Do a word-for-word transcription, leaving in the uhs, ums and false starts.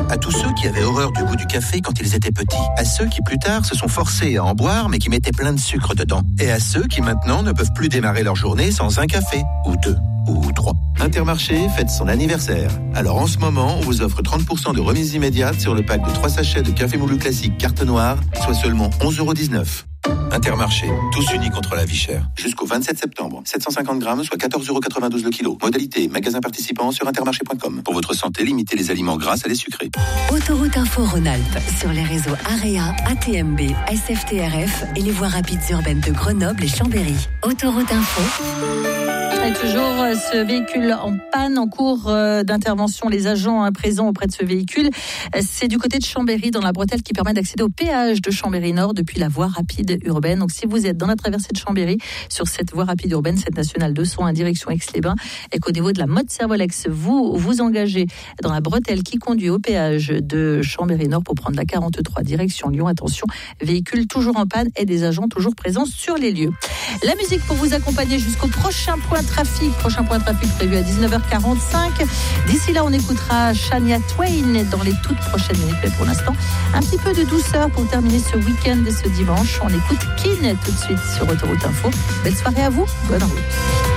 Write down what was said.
À tous ceux qui avaient horreur du goût du café quand ils étaient petits. À ceux qui plus tard se sont forcés à en boire mais qui mettaient plein de sucre dedans. Et à ceux qui maintenant ne peuvent plus démarrer leur journée sans un café. Ou deux. Ou trois. Intermarché fête son anniversaire. Alors en ce moment, on vous offre trente pour cent de remise immédiate sur le pack de trois sachets de café moulu classique carte noire, soit seulement onze euros dix-neuf. Intermarché, tous unis contre la vie chère. Jusqu'au vingt-sept septembre, sept cent cinquante grammes, soit quatorze euros quatre-vingt-douze le kilo. Modalité, magasin participant sur intermarché point com. Pour votre santé, limitez les aliments gras à les sucrés. Autoroute Info Rhône-Alpes, sur les réseaux AREA, A T M B, S F T R F et les voies rapides urbaines de Grenoble et Chambéry. Autoroute Info. Et toujours ce véhicule en panne, en cours d'intervention, les agents présents auprès de ce véhicule, c'est du côté de Chambéry, dans la bretelle qui permet d'accéder au péage de Chambéry-Nord depuis la voie rapide urbaine. Donc si vous êtes dans la traversée de Chambéry, sur cette voie rapide urbaine, cette nationale deux cent un direction Aix-les-Bains, et qu'au niveau de la Motte-Servolex, vous vous engagez dans la bretelle qui conduit au péage de Chambéry-Nord pour prendre la quarante-trois direction Lyon. Attention, véhicule toujours en panne et des agents toujours présents sur les lieux. La musique pour vous accompagner jusqu'au prochain point trafic. Prochain point trafic prévu à dix-neuf heures quarante-cinq. D'ici là, on écoutera Shania Twain dans les toutes prochaines minutes. Mais pour l'instant, un petit peu de douceur pour terminer ce week-end et ce dimanche. On écoute Keane tout de suite sur Autoroute Info. Belle soirée à vous. Bonne route.